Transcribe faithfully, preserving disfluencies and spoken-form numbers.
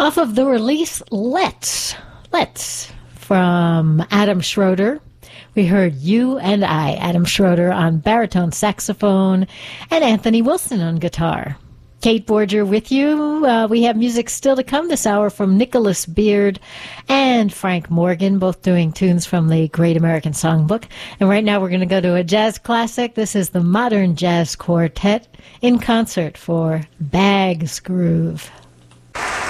Off of the release Let's, Let's, from Adam Schroeder, we heard You and I, Adam Schroeder on baritone saxophone, and Anthony Wilson on guitar. Kate Borger with you. Uh, we have music still to come this hour from Nicholas Beard and Frank Morgan, both doing tunes from the Great American Songbook. And right now we're going to go to a jazz classic. This is the Modern Jazz Quartet in concert for Bag's Groove.